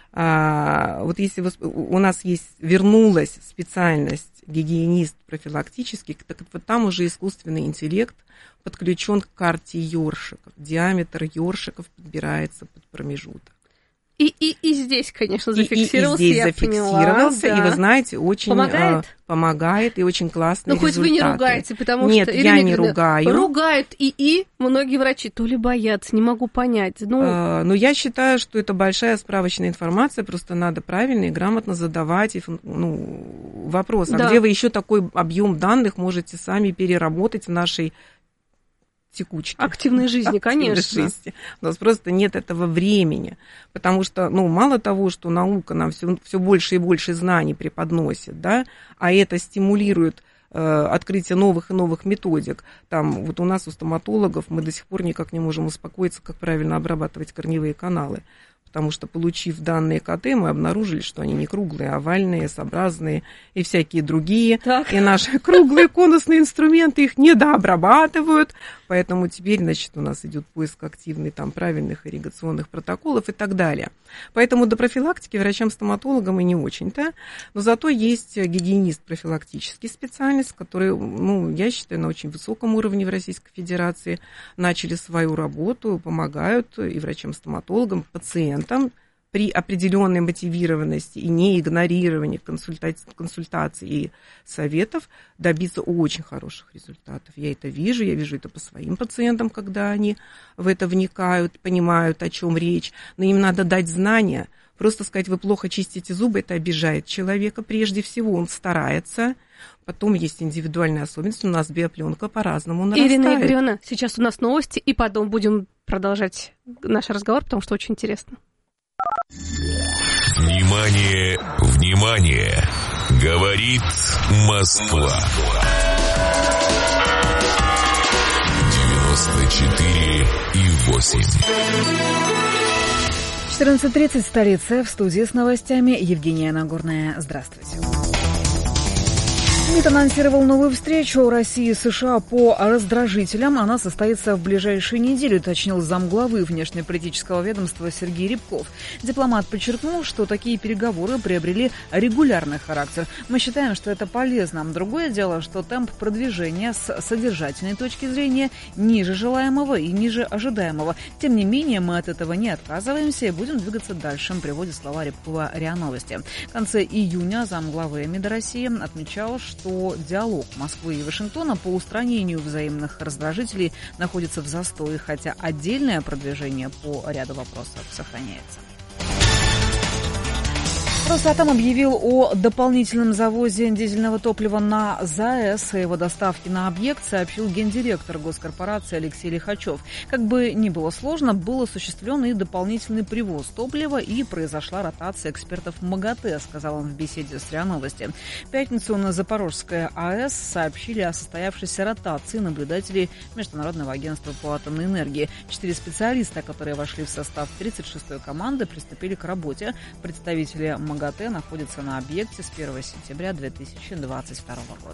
M: А, вот если у нас есть, вернулась специальность гигиенист профилактический, так вот там уже искусственный интеллект подключен к карте ёршиков. Диаметр ёршиков подбирается под промежуток.
L: И, и, и здесь, конечно, зафиксировался,
M: и, и здесь
L: я
M: зафиксировался,
L: поняла, да.
M: и вы знаете, очень
L: помогает,
M: э, помогает и очень классные результаты.
L: Ну, хоть вы не ругаете, потому
M: Нет,
L: что...
M: Нет, я не ругаю.
L: Ругают и, и многие врачи то ли боятся, не могу понять. Ну...
M: Э, но я считаю, что это большая справочная информация, просто надо правильно и грамотно задавать и, ну, вопрос, а да. где вы еще такой объем данных можете сами переработать в нашей текучки.
L: Активной жизни, конечно.
M: Жизни. У нас просто нет этого времени, потому что, ну, мало того, что наука нам все, все больше и больше знаний преподносит, да, а это стимулирует открытия новых и новых методик. Там вот у нас, у стоматологов, мы до сих пор никак не можем успокоиться, как правильно обрабатывать корневые каналы. Потому что, получив данные КТ, мы обнаружили, что они не круглые, овальные, S-образные и всякие другие. Так. И наши круглые конусные инструменты их недообрабатывают. Поэтому теперь, значит, у нас идет поиск активный там, правильных ирригационных протоколов и так далее. Поэтому до профилактики врачам-стоматологам и не очень-то. Но зато есть гигиенист профилактический специалист, который, ну, я считаю, на очень высоком уровне в Российской Федерации начали свою работу, помогают и врачам-стоматологам, пациентам, при определенной мотивированности и не игнорировании консультаций, консультаций и советов добиться очень хороших результатов. Я это вижу, я вижу это по своим пациентам, когда они в это вникают, понимают, о чем речь. Но им надо дать знания. Просто сказать, вы плохо чистите зубы, это обижает человека прежде всего, он старается. Потом есть индивидуальные особенности, у нас биопленка по-разному нарастает.
L: Ирина Игоревна, сейчас у нас новости, и потом будем продолжать наш разговор, потому что очень интересно.
C: Внимание, внимание! Говорит Москва. девяносто четыре и восемь.
D: четырнадцать тридцать, столица, в студии с новостями Евгения Нагорная. Здравствуйте. МИД анонсировал новую встречу России и США по раздражителям. Она состоится в ближайшие недели, уточнил замглавы внешнеполитического ведомства Сергей Рябков. Дипломат подчеркнул, что такие переговоры приобрели регулярный характер. Мы считаем, что это полезно. Другое дело, что темп продвижения с содержательной точки зрения ниже желаемого и ниже ожидаемого. Тем не менее, мы от этого не отказываемся и будем двигаться дальше, приводит слова Рябкова РИА Новости. В конце июня замглавы МИДа России отмечал, что что диалог Москвы и Вашингтона по устранению взаимных раздражителей находится в застое, хотя отдельное продвижение по ряду вопросов сохраняется. Росатом объявил о дополнительном завозе дизельного топлива на ЗАЭС. О его доставке на объект сообщил гендиректор госкорпорации Алексей Лихачев. Как бы ни было сложно, был осуществлен и дополнительный привоз топлива, и произошла ротация экспертов МАГАТЭ, сказал он в беседе с РИА Новости. В пятницу на Запорожской АЭС сообщили о состоявшейся ротации наблюдателей Международного агентства по атомной энергии. Четыре специалиста, которые вошли в состав тридцать шестой команды, приступили к работе. Представители МАГАТЭ МАГАТЭ находится на объекте с первого сентября две тысячи двадцать второго года.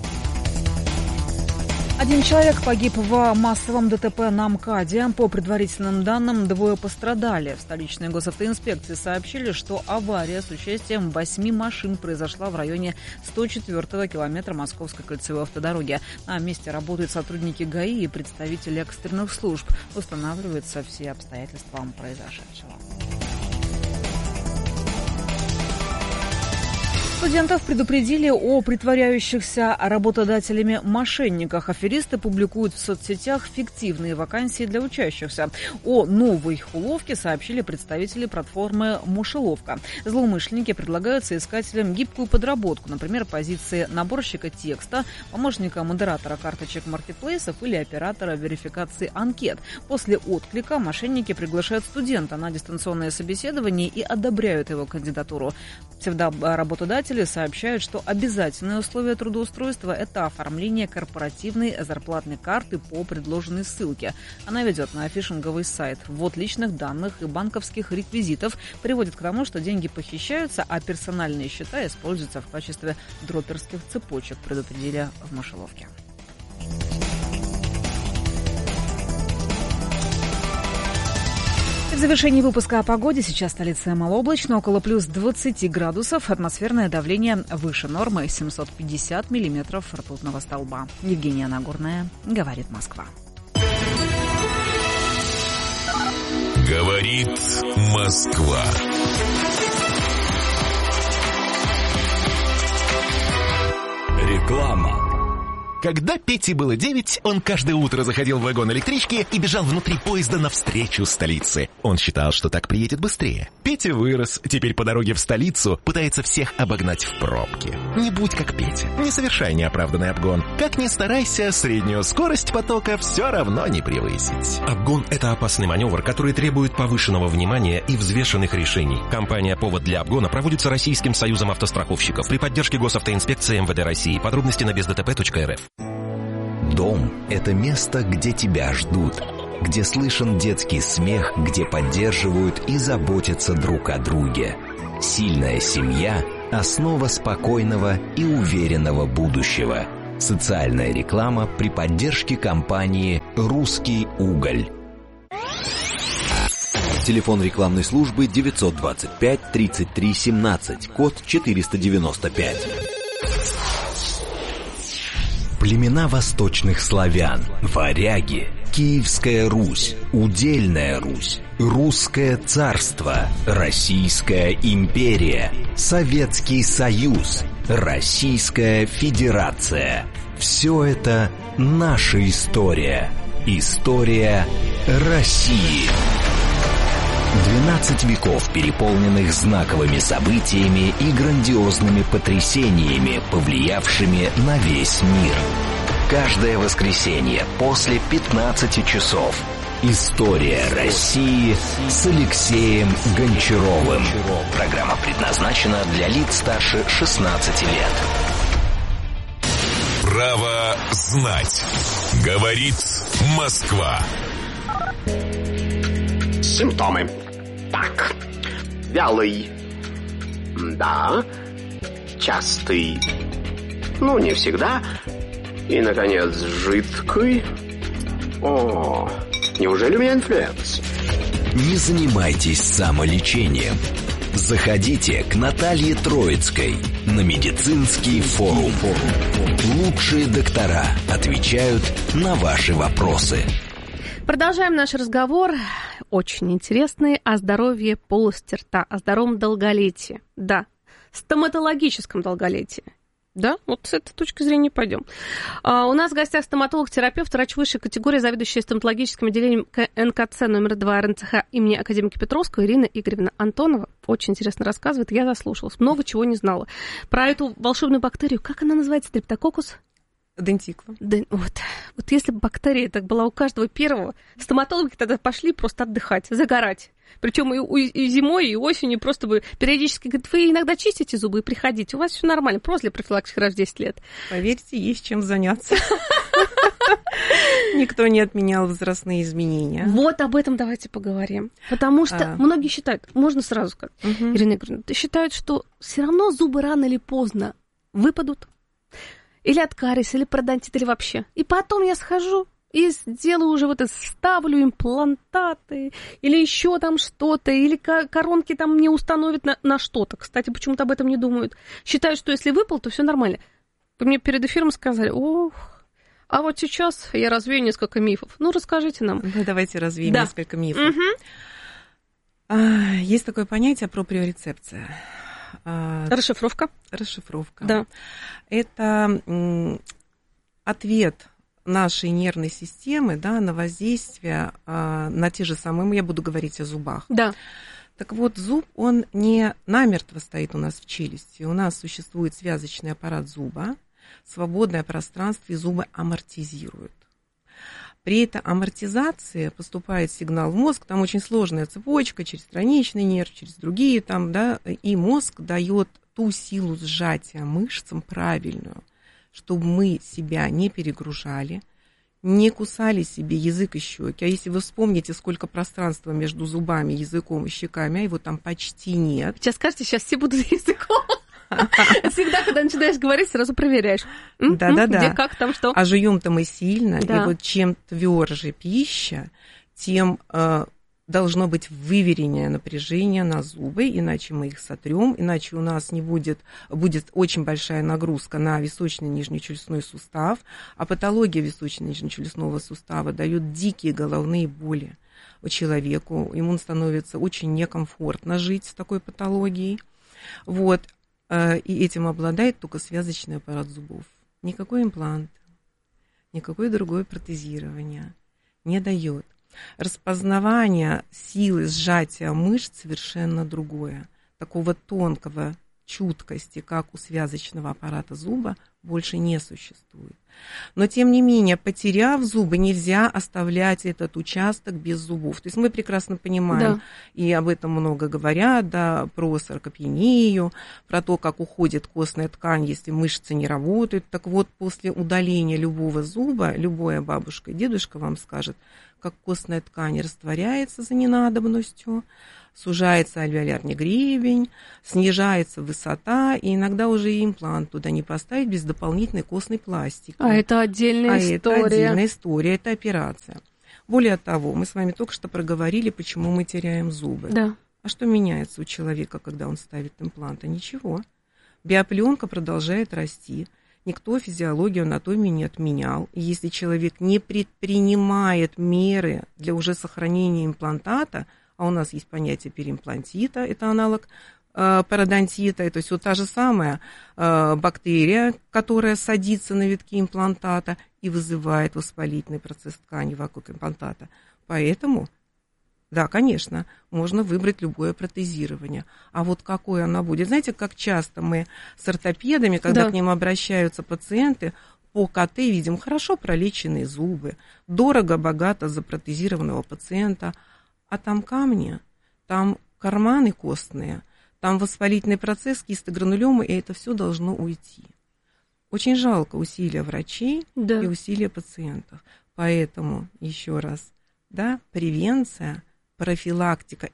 D: Один человек погиб в массовом ДТП на МКАДе. По предварительным данным, двое пострадали. В столичной госавтоинспекции сообщили, что авария с участием восьми машин произошла в районе сто четвёртого километра Московской кольцевой автодороги. На месте работают сотрудники ГАИ и представители экстренных служб. Устанавливаются все обстоятельства произошедшего. Студентов предупредили о притворяющихся работодателями мошенниках. Аферисты публикуют в соцсетях фиктивные вакансии для учащихся. О новой уловке сообщили представители платформы «Мышеловка». Злоумышленники предлагают соискателям гибкую подработку, например, позиции наборщика текста, помощника модератора карточек маркетплейсов или оператора верификации анкет. После отклика мошенники приглашают студента на дистанционное собеседование и одобряют его кандидатуру. Псевдоработодатели сообщают, что обязательное условие трудоустройства – это оформление корпоративной зарплатной карты по предложенной ссылке. Она ведет на фишинговый сайт. Ввод личных данных и банковских реквизитов приводит к тому, что деньги похищаются, а персональные счета используются в качестве дроперских цепочек, предупредили в Мышеловке. В завершении выпуска о погоде. Сейчас столица малооблачно, около плюс двадцати градусов. Атмосферное давление выше нормы, семьсот пятьдесят миллиметров ртутного столба. Евгения Нагорная, говорит Москва.
C: Говорит Москва.
F: Реклама.
N: Когда Пете было девять, он каждое утро заходил в вагон электрички и бежал внутри поезда навстречу столице. Он считал, что так приедет быстрее. Петя вырос, теперь по дороге в столицу пытается всех обогнать в пробке. Не будь как Петя, не совершай неоправданный обгон. Как ни старайся, среднюю скорость потока все равно не превысить.
O: Обгон – это опасный маневр, который требует повышенного внимания и взвешенных решений. Компания «Повод для обгона» проводится Российским союзом автостраховщиков при поддержке Госавтоинспекции эм вэ дэ России. Подробности на без дэ тэ пэ точка эр эф.
F: Дом – это место, где тебя ждут, где слышен детский смех, где поддерживают и заботятся друг о друге. Сильная семья – основа спокойного и уверенного будущего. Социальная реклама при поддержке компании «Русский уголь».
G: Телефон рекламной службы девятьсот двадцать пять тридцать три семнадцать, код четыреста девяносто пять.
F: Племена восточных славян, варяги, Киевская Русь, Удельная Русь, Русское царство, Российская империя, Советский Союз, Российская Федерация. Все это наша история. История России. двенадцать веков, переполненных знаковыми событиями и грандиозными потрясениями, повлиявшими на весь мир. Каждое воскресенье после пятнадцати часов. История России с Алексеем Гончаровым. Программа предназначена для лиц старше шестнадцати лет.
C: Право знать. Говорит Москва.
K: Симптомы. Так. Вялый. Да. Частый. Ну, не всегда. И, наконец, жидкий. О, неужели у меня инфлюенс?
F: Не занимайтесь самолечением. Заходите к Наталье Троицкой на медицинский форум. Лучшие доктора отвечают на ваши вопросы.
L: Продолжаем наш разговор, очень интересный, о здоровье полости рта, о здоровом долголетии. Да, стоматологическом долголетии. Да, вот с этой точки зрения пойдем. А, у нас в гостях стоматолог-терапевт, врач высшей категории, заведующая стоматологическим отделением эн ка цэ номер два эр эн цэ ха имени академика Петровского Ирина Игоревна Антонова. Очень интересно рассказывает, я заслушалась, много чего не знала. Про эту волшебную бактерию, как она называется, стрептококкус?
M: Дентикла.
L: Ден... Вот. вот если бы бактерия так была у каждого первого, стоматологи тогда пошли просто отдыхать, загорать. Причем и, и зимой, и осенью просто бы периодически говорят, вы иногда чистите зубы и приходите, у вас все нормально, просто для профилактики раз в десять лет.
M: Поверьте, есть чем заняться. Никто не отменял возрастные изменения.
L: Вот об этом давайте поговорим. Потому что многие считают, можно сразу сказать, Ирина Игоревна, считают, что все равно зубы рано или поздно выпадут. Или от кариеса, или пародонтит, или вообще. И потом я схожу и сделаю уже вот это, ставлю имплантаты, или еще там что-то, или коронки там мне установят на, на что-то. Кстати, почему-то об этом не думают. Считают, что если выпал, то все нормально. Вы мне перед эфиром сказали, ох, а вот сейчас я развею несколько мифов. Ну, расскажите нам.
M: Ну, давайте развеем
L: да.
M: несколько мифов.
L: Угу.
M: А, есть такое понятие проприорецепция.
L: Расшифровка.
M: Расшифровка.
L: Да.
M: Это м, ответ нашей нервной системы, да, на воздействие а, на те же самые, я буду говорить о зубах.
L: Да.
M: Так вот, зуб, он не намертво стоит у нас в челюсти. У нас существует связочный аппарат зуба, свободное пространство, и зубы амортизируют. При этой амортизации поступает сигнал в мозг, там очень сложная цепочка через страничный нерв, через другие там, да, и мозг дает ту силу сжатия мышцам правильную, чтобы мы себя не перегружали, не кусали себе язык и щеки. А если вы вспомните, сколько пространства между зубами, языком и щеками, а его там почти нет.
L: Сейчас скажете, сейчас все будут языком. Всегда, когда начинаешь говорить, сразу проверяешь.
M: Да-да-да.
L: Где, как, там, что.
M: А жуем-то мы сильно.
L: Да.
M: И вот чем тверже пища, тем э, должно быть выверенное напряжение на зубы, иначе мы их сотрем, иначе у нас не будет, будет очень большая нагрузка на височно-нижнечелюстной сустав, а патология височно-нижнечелюстного сустава дает дикие головные боли человеку. Ему становится очень некомфортно жить с такой патологией. Вот. И этим обладает только связочный аппарат зубов. Никакой имплант, никакое другое протезирование не дает. Распознавание силы сжатия мышц совершенно другое. Такого тонкого чуткости, как у связочного аппарата зуба, больше не существует. Но, тем не менее, потеряв зубы, нельзя оставлять этот участок без зубов. То есть мы прекрасно понимаем, да. и об этом много говорят, да, про саркопению, про то, как уходит костная ткань, если мышцы не работают. Так вот, после удаления любого зуба, любая бабушка и дедушка вам скажет, как костная ткань растворяется за ненадобностью, сужается альвеолярный гребень, снижается высота, и иногда уже и имплант туда не поставить без дополнительной костной пластики.
L: А это отдельная
M: а
L: история.
M: это отдельная история, это операция. Более того, мы с вами только что проговорили, почему мы теряем зубы.
L: Да.
M: А что меняется у человека, когда он ставит импланты? Ничего. Биопленка продолжает расти. Никто физиологию анатомии не отменял. И если человек не предпринимает меры для уже сохранения имплантата, а у нас есть понятие перимплантита, это аналог э, пародонтита, то есть вот та же самая э, бактерия, которая садится на витки имплантата и вызывает воспалительный процесс ткани вокруг имплантата. Поэтому, да, конечно, можно выбрать любое протезирование. А вот какое оно будет? Знаете, как часто мы с ортопедами, когда да. к ним обращаются пациенты, по КТ видим хорошо пролеченные зубы, дорого-богато запротезированного пациента, а там камни, там карманы костные, там воспалительный процесс, кистогранулемы, и это все должно уйти. Очень жалко усилия врачей да. и усилия пациентов. Поэтому, еще раз, да, превенция, профилактика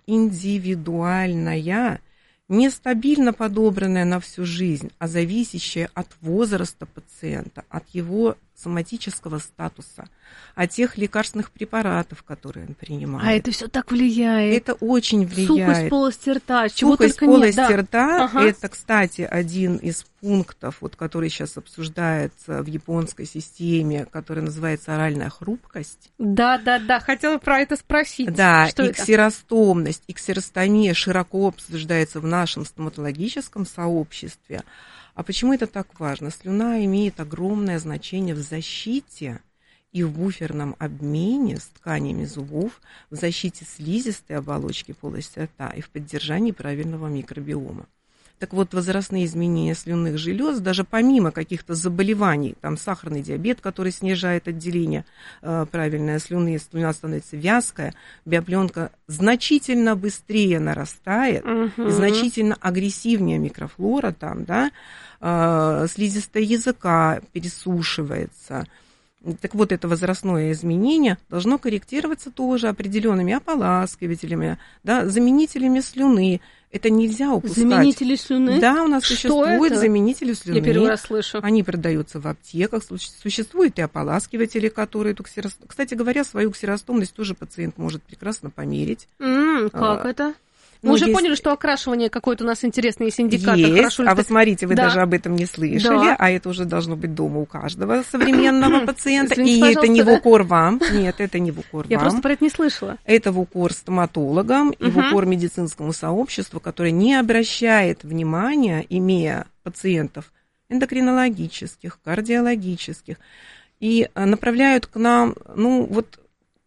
M: индивидуальная, нестабильно подобранная на всю жизнь, а зависящая от возраста пациента, от его соматического статуса, от тех лекарственных препаратов, которые он принимает.
L: А это все так влияет.
M: Это очень влияет.
L: Сухость полости рта. Чего
M: Сухость
L: только
M: полости
L: нет, да.
M: рта,
L: ага.
M: это, кстати, один из пунктов, вот, который сейчас обсуждается в японской системе, который называется оральная хрупкость.
L: Да, да, да, хотела про это спросить.
M: Да,
L: что
M: и
L: это?
M: ксеростомность, и ксеростомия широко обсуждается в нашем стоматологическом сообществе. А почему это так важно? Слюна имеет огромное значение в защите и в буферном обмене с тканями зубов, в защите слизистой оболочки полости рта и в поддержании правильного микробиома. Так вот, возрастные изменения слюнных желез, даже помимо каких-то заболеваний, там сахарный диабет, который снижает отделение э, правильной слюны, слюна становится вязкая, биопленка значительно быстрее нарастает, uh-huh. и значительно агрессивнее микрофлора там, да, э, слизистая языка пересушивается. Так вот, это возрастное изменение должно корректироваться тоже определенными ополаскивателями, да, заменителями слюны. Это нельзя упускать.
L: Заменители слюны?
M: Да, у нас
L: Что
M: существуют
L: это?
M: заменители слюны.
L: Я первый раз слышу.
M: Они продаются в аптеках. Существуют и ополаскиватели, которые эту ксеростомность... Кстати говоря, свою ксеростомность тоже пациент может прекрасно померить.
L: Mm, как а, это? Мы ну, уже есть... поняли, что окрашивание какое-то у нас интересное, есть индикатор.
M: Есть, а
L: вы
M: смотрите, вы
L: да.
M: даже об этом не слышали, да. а это уже должно быть дома у каждого современного пациента.
L: Извините,
M: и это не в укор вам. Нет, это не в укор вам.
L: Я просто про это не слышала.
M: Это в укор стоматологам и в укор медицинскому сообществу, которое не обращает внимания, имея пациентов эндокринологических, кардиологических, и направляют к нам, ну, вот,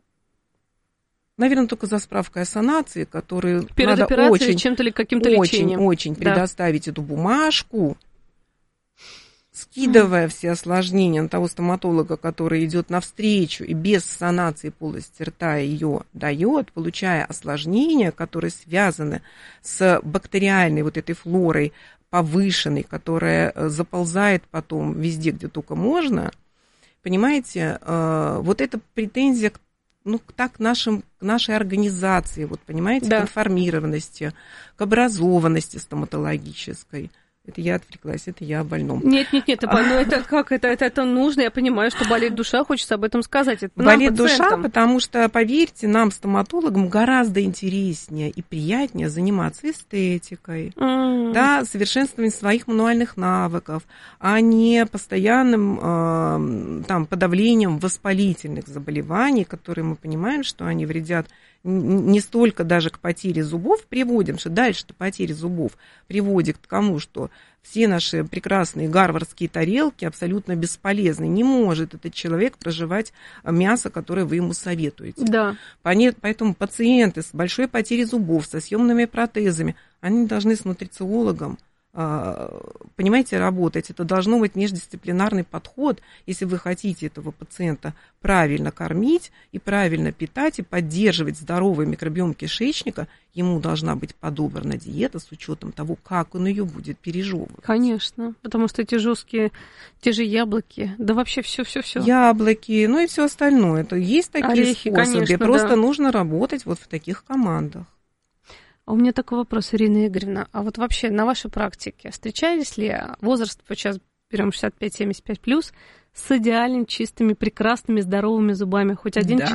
M: наверное, только за справкой о санации, которую
L: перед
M: надо
L: операцией
M: очень,
L: чем-то ли каким-то лечением.
M: Очень, очень да. предоставить эту бумажку, скидывая mm. все осложнения на того стоматолога, который идет навстречу и без санации полости рта ее дает, получая осложнения, которые связаны с бактериальной вот этой флорой повышенной, которая заползает потом везде, где только можно. Понимаете, вот эта претензия к ну, так, к, нашим, к нашей организации, вот, понимаете, да. к информированности, к образованности стоматологической. Это я отвлеклась, это я о больном.
L: Нет, нет, нет, это, ну, это как это, это, это нужно, я понимаю, что болит душа, хочется об этом сказать. Это
M: болит душа, потому что, поверьте, нам, стоматологам, гораздо интереснее и приятнее заниматься эстетикой, mm. да, совершенствованием своих мануальных навыков, а не постоянным э, там, подавлением воспалительных заболеваний, которые мы понимаем, что они вредят не столько даже к потере зубов приводим, что дальше-то потеря зубов приводит к тому, что все наши прекрасные гарвардские тарелки абсолютно бесполезны. Не может этот человек проживать мясо, которое вы ему советуете.
L: Да.
M: Поэтому пациенты с большой потерей зубов, со съемными протезами, они должны с нутрициологом, понимаете, работать. Это должно быть междисциплинарный подход, если вы хотите этого пациента правильно кормить и правильно питать и поддерживать здоровый микробиом кишечника, ему должна быть подобрана диета с учетом того, как он ее будет пережевывать.
L: Конечно, потому что эти жесткие, те же яблоки, да вообще все-все-все.
M: Яблоки, ну и все остальное. Это есть такие
L: орехи,
M: способы,
L: конечно,
M: просто
L: да.
M: нужно работать вот в таких командах.
L: А у меня такой вопрос, Ирина Игоревна. А вот вообще на вашей практике встречались ли возраст, сейчас берем шестьдесят пять семьдесят пять плюс, с идеально чистыми, прекрасными, здоровыми зубами? Хоть один
B: да.